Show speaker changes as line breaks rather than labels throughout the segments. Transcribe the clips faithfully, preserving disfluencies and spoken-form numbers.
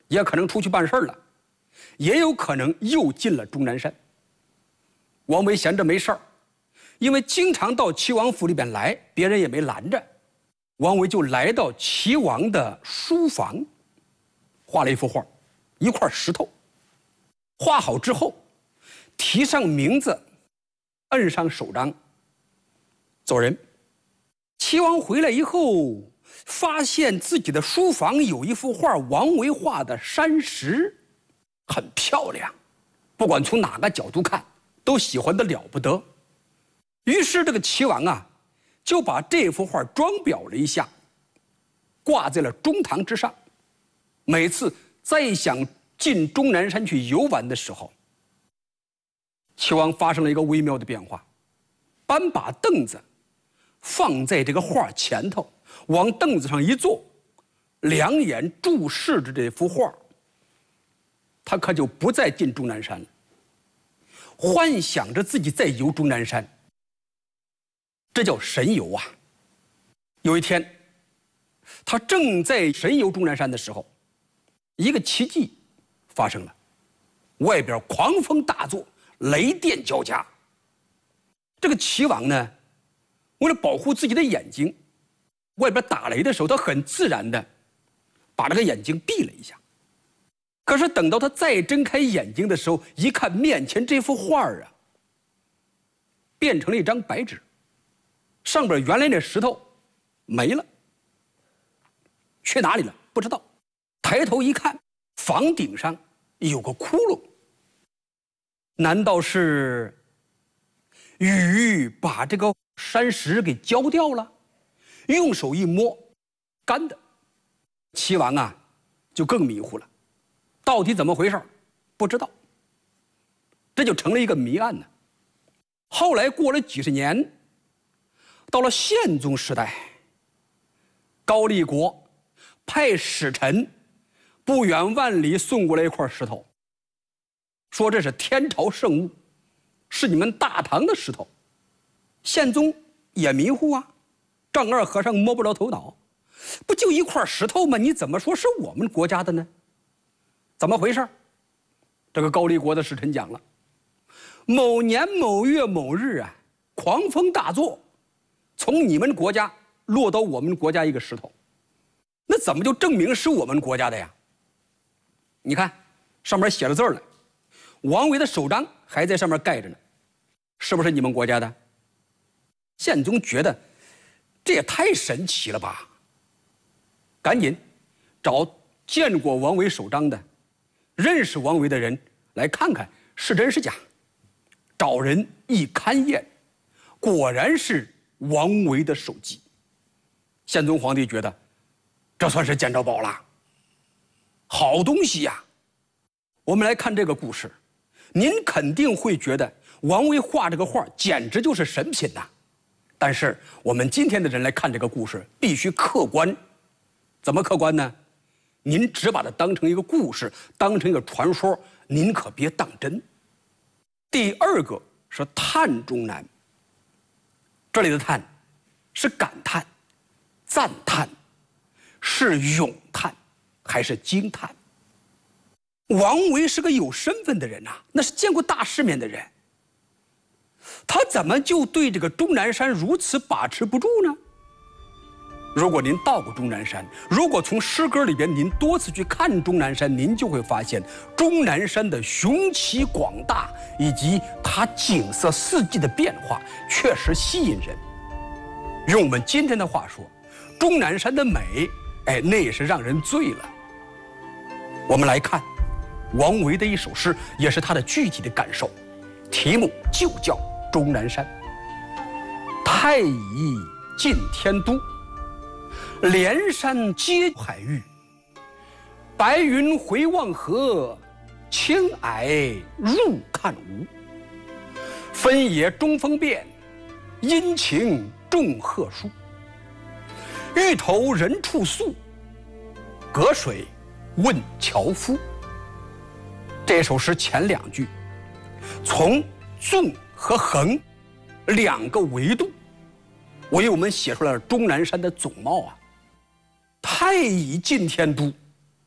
也可能出去办事了，也有可能又进了终南山。王维闲着没事儿，因为经常到齐王府里边来，别人也没拦着，王维就来到齐王的书房，画了一幅画，一块石头。画好之后，题上名字，摁上手章，走人。齐王回来以后，发现自己的书房有一幅画，王维画的山石，很漂亮，不管从哪个角度看，都喜欢得了不得。于是这个齐王啊，就把这幅画装裱了一下，挂在了中堂之上。每次再想进终南山去游玩的时候，齐王发生了一个微妙的变化，搬把凳子放在这个画前头，往凳子上一坐，两眼注视着这幅画，他可就不再进终南山了，幻想着自己在游终南山。这叫神游啊！有一天，他正在神游终南山的时候，一个奇迹发生了，外边狂风大作，雷电交加。这个齐王呢，为了保护自己的眼睛，外边打雷的时候，他很自然的把这个眼睛闭了一下。可是等到他再睁开眼睛的时候，一看面前这幅画啊，变成了一张白纸，上边原来那石头没了，去哪里了不知道。抬头一看，房顶上有个窟窿，难道是雨把这个山石给浇掉了？用手一摸，干的。齐王啊，就更迷糊了，到底怎么回事？不知道。这就成了一个谜案呢。后来过了几十年，到了宪宗时代，高丽国派使臣不远万里送过来一块石头，说这是天朝圣物，是你们大唐的石头。宪宗也迷糊啊，丈二和尚摸不着头脑，不就一块石头吗？你怎么说是我们国家的呢？怎么回事？这个高丽国的使臣讲了，某年某月某日啊，狂风大作，从你们国家落到我们国家一个石头，那怎么就证明是我们国家的呀？你看上面写了字了，王维的手章还在上面盖着呢，是不是你们国家的？宪宗觉得这也太神奇了吧，赶紧找见过王维手章的、认识王维的人来看看是真是假。找人一勘验，果然是王维的手迹。宪宗皇帝觉得这算是捡着宝了，好东西呀！我们来看这个故事，您肯定会觉得王维画这个画简直就是神品呐。但是我们今天的人来看这个故事，必须客观。怎么客观呢？您只把它当成一个故事，当成一个传说，您可别当真。第二个是叹终南，这里的叹是感叹、赞叹，是咏叹还是惊叹？王维是个有身份的人呐、啊，那是见过大世面的人，他怎么就对这个终南山如此把持不住呢？如果您到过终南山，如果从诗歌里边您多次去看终南山，您就会发现终南山的雄奇广大以及它景色四季的变化确实吸引人。用我们今天的话说，终南山的美，哎，那也是让人醉了。我们来看王维的一首诗，也是他的具体的感受，题目就叫《终南山》。太乙进天都，连山接海域，白云回望河，青霭入看无。分野中风变，阴晴众壑殊。欲投人处宿，隔水问樵夫。这首诗前两句，从纵和横两个维度，为我们写出来了终南山的总貌啊。太乙进天都，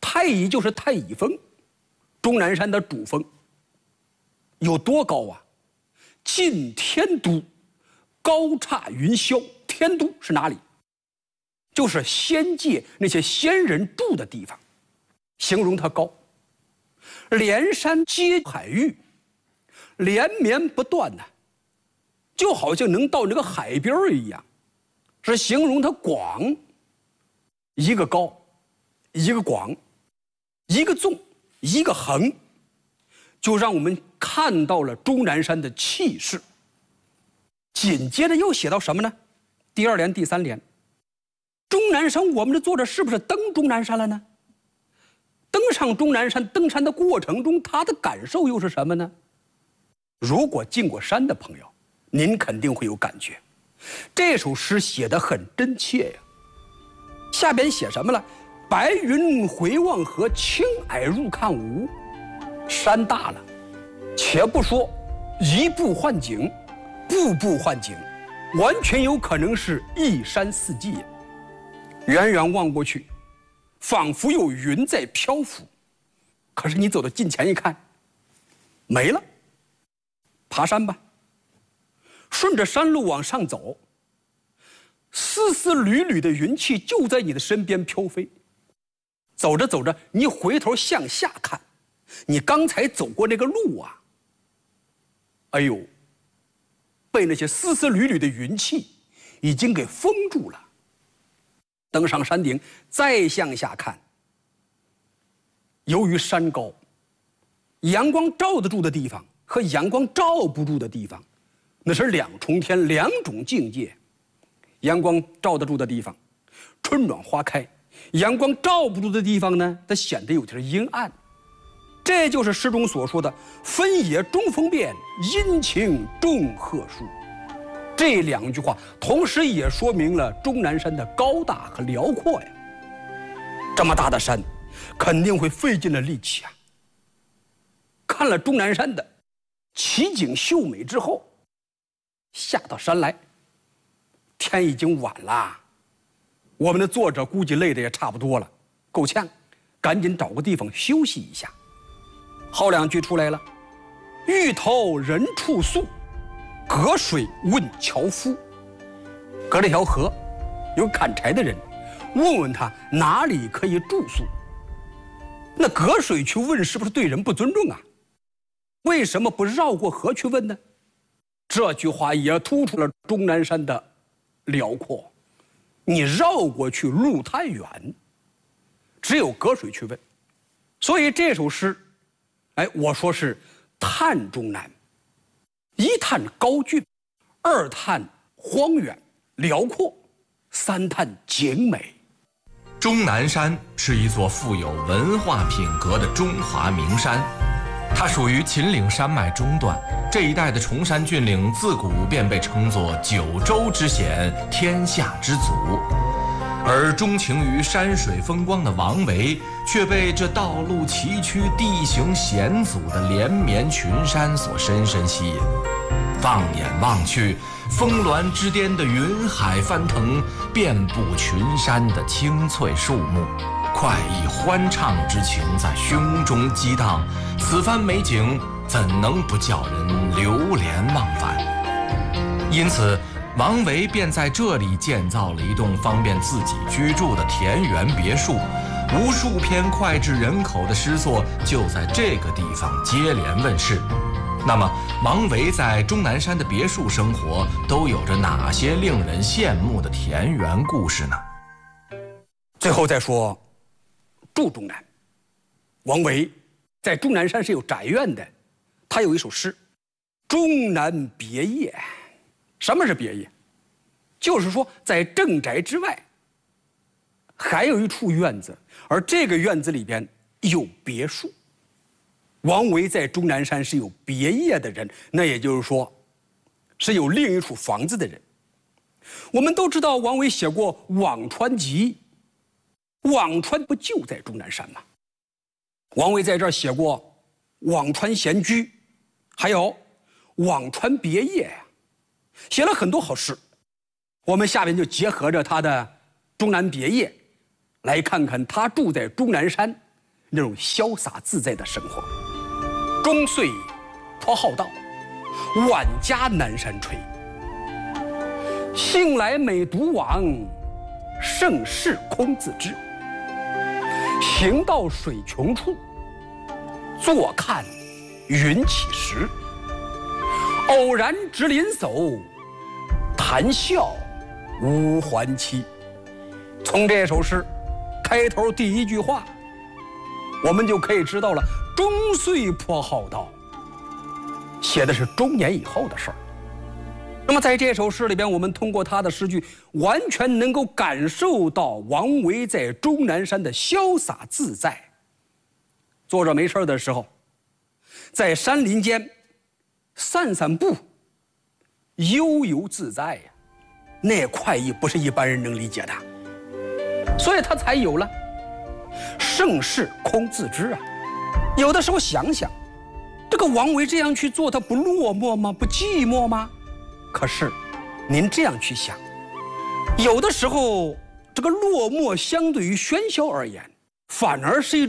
太乙就是太乙峰，终南山的主峰。有多高啊？近天都，高刹云霄。天都是哪里？就是仙界那些仙人住的地方，形容它高。连山接海域，连绵不断呢、啊，就好像能到那个海边一样，是形容它广。一个高，一个广，一个纵，一个横，就让我们看到了终南山的气势。紧接着又写到什么呢？第二联、第三联。终南山，我们的作者是不是登终南山了呢？登上终南山，登山的过程中，他的感受又是什么呢？如果进过山的朋友，您肯定会有感觉。这首诗写得很真切呀。下边写什么了？白云回望河，青霭入看无。山大了，且不说一步换景，步步换景，完全有可能是一山四季呀。远远望过去，仿佛有云在漂浮，可是你走到近前一看，没了。爬山吧，顺着山路往上走，丝丝缕缕的云气就在你的身边飘飞。走着走着，你回头向下看，你刚才走过那个路啊，哎呦，被那些丝丝缕缕的云气已经给封住了。登上山顶，再向下看，由于山高，阳光照得住的地方和阳光照不住的地方，那是两重天，两种境界。阳光照得住的地方，春暖花开；阳光照不住的地方呢，它显得有点阴暗。这就是诗中所说的“分野中风变，阴晴众壑殊”。这两句话同时也说明了终南山的高大和辽阔呀。这么大的山，肯定会费尽了力气啊。看了终南山的奇景秀美之后，下到山来，天已经晚了，我们的作者估计累得也差不多了，够呛，赶紧找个地方休息一下。好两句出来了：欲投人处宿，隔水问樵夫。隔着条河，有砍柴的人，问问他哪里可以住宿。那隔水去问，是不是对人不尊重啊？为什么不绕过河去问呢？这句话也突出了终南山的辽阔。你绕过去路太远，只有隔水去问。所以这首诗，哎，我说是叹终南。一叹高峻，二叹荒远辽阔，三叹景美。
终南山是一座富有文化品格的中华名山，它属于秦岭山脉中段。这一带的崇山峻岭自古便被称作九州之险，天下之祖。而钟情于山水风光的王维，却被这道路崎岖、地形险阻的连绵群山所深深吸引。放眼望去，峰峦之巅的云海翻腾，遍布群山的青翠树木，快意欢畅之情在胸中激荡。此番美景，怎能不叫人流连忘返？因此，王维便在这里建造了一栋方便自己居住的田园别墅，无数篇脍炙人口的诗作就在这个地方接连问世。那么，王维在终南山的别墅生活都有着哪些令人羡慕的田园故事呢？
最后再说住终南。王维在终南山是有宅院的，他有一首诗《终南别业》。什么是别业？就是说在正宅之外还有一处院子，而这个院子里边有别墅。王维在终南山是有别业的人，那也就是说是有另一处房子的人。我们都知道王维写过《辋川集》，辋川不就在终南山吗？王维在这儿写过《辋川闲居》，还有《辋川别业》呀，写了很多好诗。我们下边就结合着他的《终南别业》，来看看他住在终南山那种潇洒自在的生活。中岁颇好道，晚家南山陲。兴来每独往，盛事空自知。行到水穷处，坐看云起时。偶然值林叟，谈笑无还期。从这首诗开头第一句话，我们就可以知道了，中岁颇好道，写的是中年以后的事儿。那么在这首诗里边，我们通过他的诗句，完全能够感受到王维在终南山的潇洒自在。作者没事的时候，在山林间散散步，悠游自在呀，那快意不是一般人能理解的。所以他才有了盛世空自知啊。有的时候想想，这个王维这样去做，他不落寞吗？不寂寞吗？可是您这样去想，有的时候这个落寞相对于喧嚣而言，反而是一种